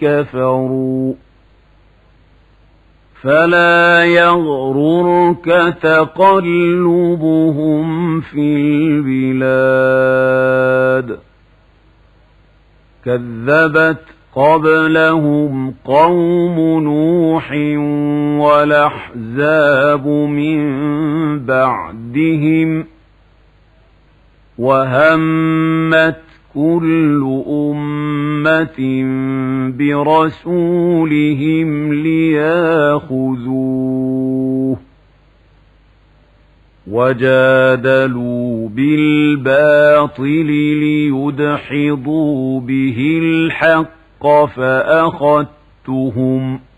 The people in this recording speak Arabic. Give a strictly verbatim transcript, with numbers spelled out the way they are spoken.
كفروا فلا يغررك تقلبهم في البلاد كذبت قبلهم قوم نوح والأحزاب من بعدهم وهمت كل أمة برسولهم لياخذوه وجادلوا بالباطل ليدحضوا به الحق فأخذتهم